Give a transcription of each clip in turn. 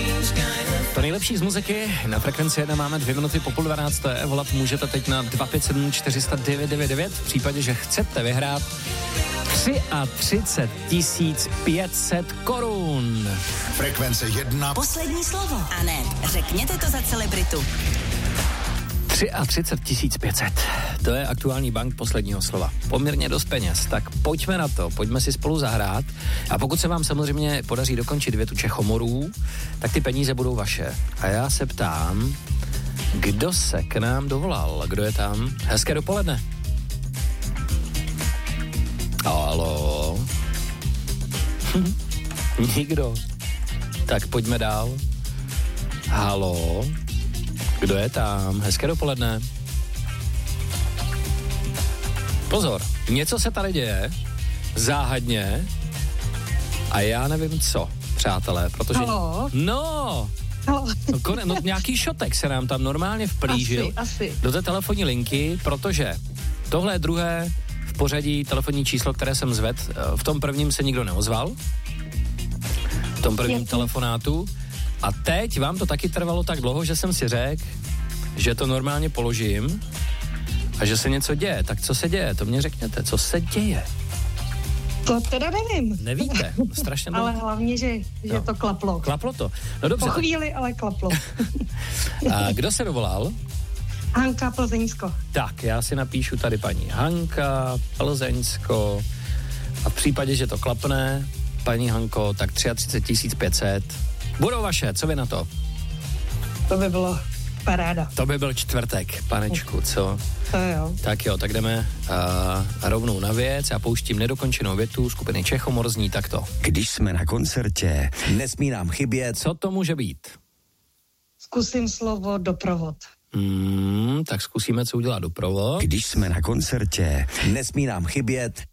To nejlepší z muziky. Na Frekvenci 1 máme 2 minuty po 11:30. Volat můžete teď na 257 400 999 v případě, že chcete vyhrát 33 500 korun. Frekvence 1. Poslední slovo. A ne, řekněte to za celebritu. 33 500. To je aktuální bank posledního slova. Poměrně dost peněz. Tak pojďme na to, pojďme si spolu zahrát. A pokud se vám samozřejmě podaří dokončit větu Čechomorů, tak ty peníze budou vaše. A já se ptám, kdo se k nám dovolal? Kdo je tam? Hezké dopoledne. Haló? Nikdo. Tak pojďme dál. Haló? Kdo je tam? Hezké dopoledne. Pozor, něco se tady děje, záhadně, a já nevím co, přátelé, protože... Halo? No, nějaký šotek se nám tam normálně vplížil asi. do té telefonní linky, protože tohle je druhé v pořadí telefonní číslo, které jsem zvedl. V tom prvním se nikdo neozval, v tom prvním telefonátu. A teď vám to taky trvalo tak dlouho, že jsem si řekl, že to normálně položím a že se něco děje. Tak co se děje? To mě řekněte, co se děje? To teda nevím. Nevíte? Strašně ale hlavně, že to klaplo. Klaplo to. No dobře. Po chvíli, ale klaplo. A kdo se dovolal? Hanka, Plzeňsko. Tak, já si napíšu tady paní Hanka, Plzeňsko, a v případě, že to klapne, paní Hanko, tak 33 500 budou vaše, co vy na to? To by bylo paráda. To by byl čtvrtek, panečku, co? To jo. Tak jo, tak jdeme rovnou na věc. Já pouštím nedokončenou větu skupiny Čechomor, zní takto. Když jsme na koncertě, nesmí nám chybět. Co to může být? Zkusím slovo doprovod. Tak zkusíme, co udělá doprovod. Když jsme na koncertě, nesmí nám chybět.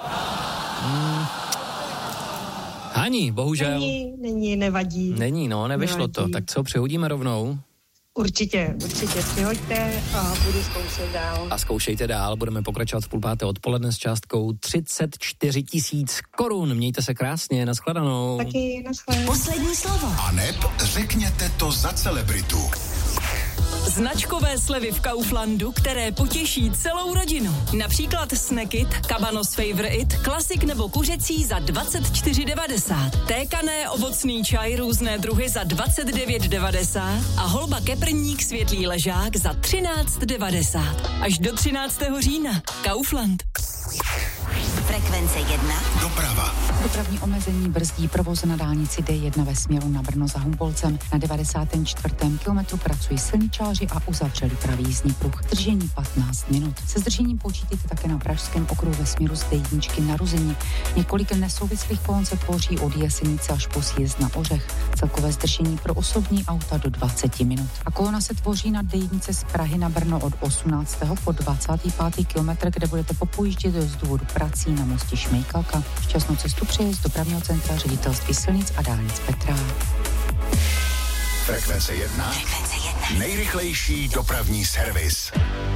Hani, bohužel. Není, nevadí. Není, no, nevyšlo nevadí. to. Tak co, přihodíme rovnou? Určitě přihoďte a budu zkoušet dál. A zkoušejte dál, budeme pokračovat v 5:30 odpoledne s částkou 34 000 korun. Mějte se krásně, nashledanou. Taky nashledanou. Poslední slovo. A neb řekněte to za celebritu. Značkové slevy v Kauflandu, které potěší celou rodinu. Například Snackit, Cabanos Favorite, klasik nebo kuřecí za 24,90. Tékané ovocný čaj různé druhy za 29,90 a holba keprník světlý ležák za 13,90. Až do 13. října. Kaufland. Frekvence 1. Doprava. Dopravní omezení brzdí provoz na dálnici D1 ve směru na Brno za Humpolcem. Na 94. kilometru pracují silničáři a uzavřeli pravý jízdní pruh. Zdržení 15 minut. Se zdržením počítejte také na Pražském okruhu ve směru z D1 na Ruzyni. Několik nesouvislých kolon se tvoří od Jesenice až po sjezd na Ořech. Celkové zdržení pro osobní auta do 20 minut. A kolona se tvoří na D1 z Prahy na Brno od 18. po 25. kilometr, kde budete popojíždět z důvodu prací na mostě Šmejkalka. Šťastnou cestu přeje z dopravního centra Ředitelství silnic a dálnic Petra. Frekvence 1. Nejrychlejší dopravní servis.